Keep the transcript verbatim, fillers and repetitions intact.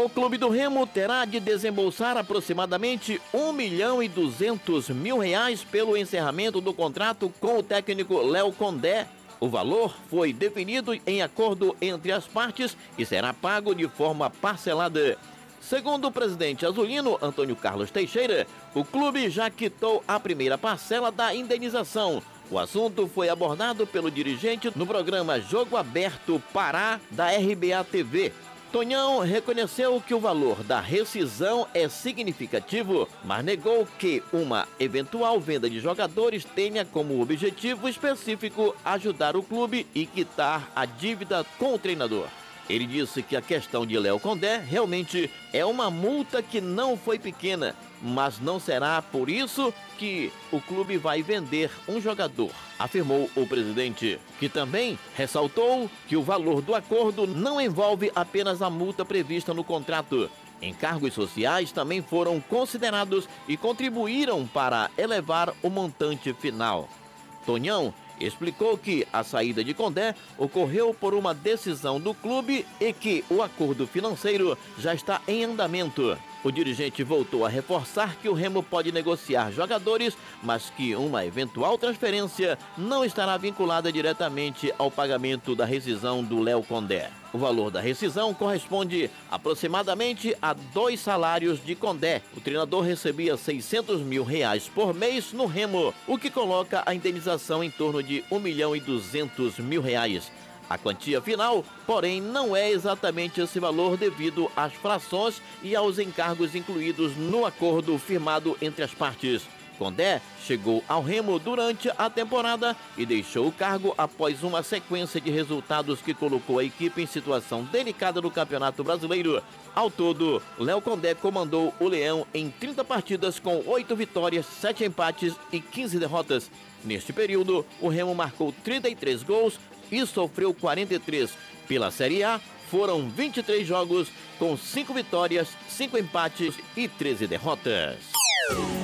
O clube do Remo terá de desembolsar aproximadamente um milhão e duzentos mil reais pelo encerramento do contrato com o técnico Léo Condé. O valor foi definido em acordo entre as partes e será pago de forma parcelada. Segundo o presidente azulino, Antônio Carlos Teixeira, o clube já quitou a primeira parcela da indenização. O assunto foi abordado pelo dirigente no programa Jogo Aberto Pará da R B A T V. Tonhão reconheceu que o valor da rescisão é significativo, mas negou que uma eventual venda de jogadores tenha como objetivo específico ajudar o clube e quitar a dívida com o treinador. Ele disse que a questão de Léo Condé realmente é uma multa que não foi pequena, mas não será por isso que o clube vai vender um jogador, afirmou o presidente, que também ressaltou que o valor do acordo não envolve apenas a multa prevista no contrato. Encargos sociais também foram considerados e contribuíram para elevar o montante final. Tonhão explicou que a saída de Condé ocorreu por uma decisão do clube e que o acordo financeiro já está em andamento. O dirigente voltou a reforçar que o Remo pode negociar jogadores, mas que uma eventual transferência não estará vinculada diretamente ao pagamento da rescisão do Léo Condé. O valor da rescisão corresponde aproximadamente a dois salários de Condé. O treinador recebia seiscentos mil reais por mês no Remo, o que coloca a indenização em torno de um milhão e duzentos mil reais. A quantia final, porém, não é exatamente esse valor devido às frações e aos encargos incluídos no acordo firmado entre as partes. Condé chegou ao Remo durante a temporada e deixou o cargo após uma sequência de resultados que colocou a equipe em situação delicada no Campeonato Brasileiro. Ao todo, Léo Condé comandou o Leão em trinta partidas com oito vitórias, sete empates e quinze derrotas. Neste período, o Remo marcou trinta e três gols e sofreu quarenta e três. Pela Série A, foram vinte e três jogos com cinco vitórias, cinco empates e treze derrotas.